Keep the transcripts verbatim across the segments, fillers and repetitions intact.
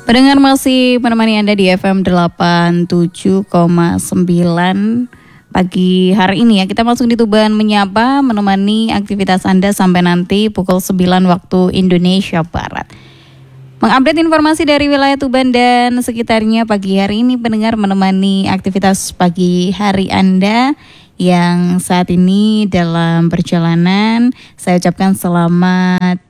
Pendengar masih menemani Anda di F M delapan puluh tujuh koma sembilan pagi hari ini ya. Kita langsung di Tuban Menyapa, menemani aktivitas Anda sampai nanti pukul sembilan waktu Indonesia Barat. Mengupdate informasi dari wilayah Tuban dan sekitarnya pagi hari ini, pendengar menemani aktivitas pagi hari Anda yang saat ini dalam perjalanan. Saya ucapkan selamat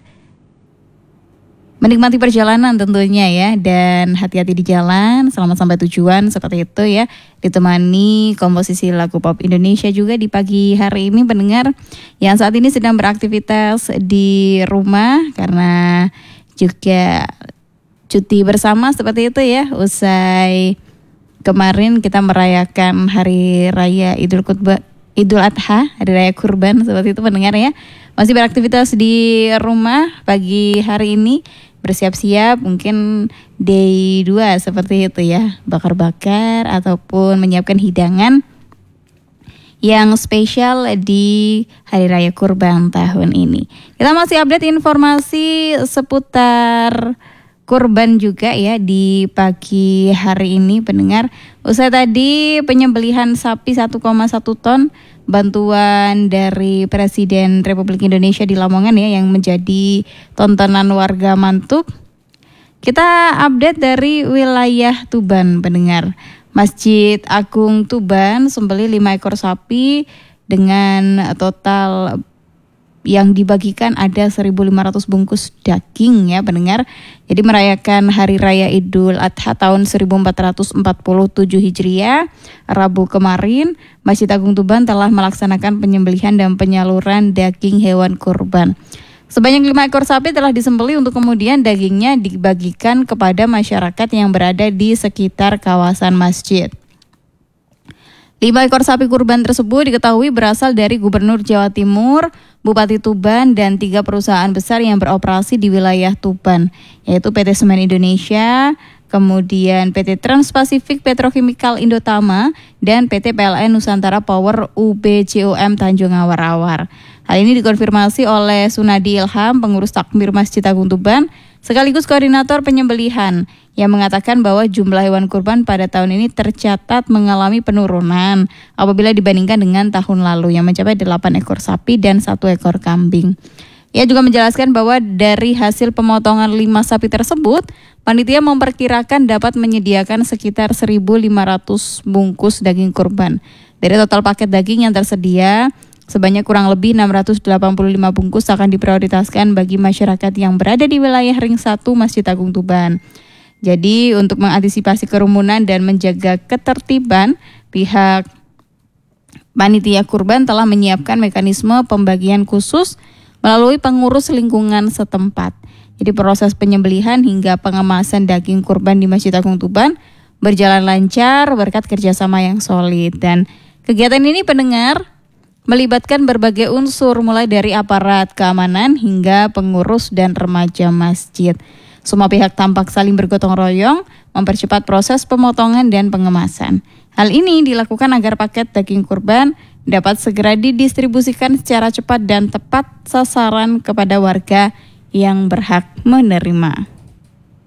menikmati perjalanan tentunya ya, dan hati-hati di jalan, selamat sampai tujuan seperti itu ya. Ditemani komposisi lagu pop Indonesia juga di pagi hari ini, pendengar yang saat ini sedang beraktivitas di rumah karena juga cuti bersama seperti itu ya. Usai kemarin kita merayakan hari raya Idul Kurban, Idul Adha, hari raya kurban seperti itu pendengar ya. Masih beraktivitas di rumah pagi hari ini, bersiap-siap mungkin day dua seperti itu ya, bakar-bakar ataupun menyiapkan hidangan yang spesial di Hari Raya Kurban tahun ini. Kita masih update informasi seputar kurban juga ya di pagi hari ini, pendengar. Usai tadi penyembelihan sapi satu koma satu ton, bantuan dari Presiden Republik Indonesia di Lamongan ya, yang menjadi tontonan warga mantuk. Kita update dari wilayah Tuban, pendengar. Masjid Agung Tuban sembelih lima ekor sapi dengan total yang dibagikan ada seribu lima ratus bungkus daging ya, pendengar. Jadi merayakan Hari Raya Idul Adha tahun seribu empat ratus empat puluh tujuh Hijriah, Rabu kemarin, Masjid Agung Tuban telah melaksanakan penyembelihan dan penyaluran daging hewan kurban. Sebanyak lima ekor sapi telah disembelih untuk kemudian dagingnya dibagikan kepada masyarakat yang berada di sekitar kawasan masjid. Lima ekor sapi kurban tersebut diketahui berasal dari Gubernur Jawa Timur, Bupati Tuban, dan tiga perusahaan besar yang beroperasi di wilayah Tuban, yaitu P T Semen Indonesia, kemudian P T Transpasifik Petrochemical Indotama, dan P T P L N Nusantara Power U B C O M Tanjung Awar-Awar. Hal ini dikonfirmasi oleh Sunadi Ilham, pengurus takmir Masjid Agung Tuban, sekaligus koordinator penyembelihan, yang mengatakan bahwa jumlah hewan kurban pada tahun ini tercatat mengalami penurunan apabila dibandingkan dengan tahun lalu yang mencapai delapan ekor sapi dan satu ekor kambing. Ia juga menjelaskan bahwa dari hasil pemotongan lima sapi tersebut, panitia memperkirakan dapat menyediakan sekitar seribu lima ratus bungkus daging kurban. Dari total paket daging yang tersedia, sebanyak kurang lebih enam ratus delapan puluh lima bungkus akan diprioritaskan bagi masyarakat yang berada di wilayah Ring satu Masjid Agung Tuban. Jadi untuk mengantisipasi kerumunan dan menjaga ketertiban, pihak panitia kurban telah menyiapkan mekanisme pembagian khusus melalui pengurus lingkungan setempat. Jadi proses penyembelihan hingga pengemasan daging kurban di Masjid Agung Tuban berjalan lancar berkat kerjasama yang solid. Dan kegiatan ini, pendengar, melibatkan berbagai unsur mulai dari aparat keamanan hingga pengurus dan remaja masjid. Semua pihak tampak saling bergotong royong mempercepat proses pemotongan dan pengemasan. Hal ini dilakukan agar paket daging kurban dapat segera didistribusikan secara cepat dan tepat sasaran kepada warga yang berhak menerima.